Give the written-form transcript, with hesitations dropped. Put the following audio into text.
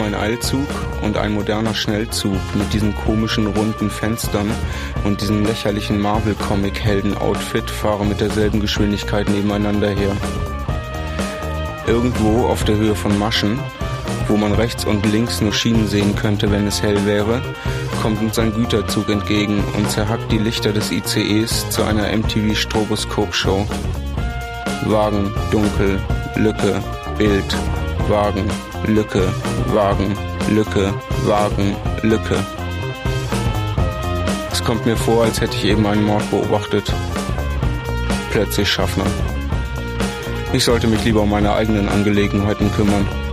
mein Eilzug und ein moderner Schnellzug mit diesen komischen runden Fenstern und diesem lächerlichen Marvel-Comic-Helden-Outfit fahre mit derselben Geschwindigkeit nebeneinander her. Irgendwo auf der Höhe von Maschen, wo man rechts und links nur Schienen sehen könnte, wenn es hell wäre, kommt uns ein Güterzug entgegen und zerhackt die Lichter des ICEs zu einer MTV-Stroboskop-Show. Wagen, dunkel, Lücke, Bild, Wagen, Lücke, Wagen, Lücke, Wagen, Lücke. Es kommt mir vor, als hätte ich eben einen Mord beobachtet. Plötzlich Schaffner. Ich sollte mich lieber um meine eigenen Angelegenheiten kümmern.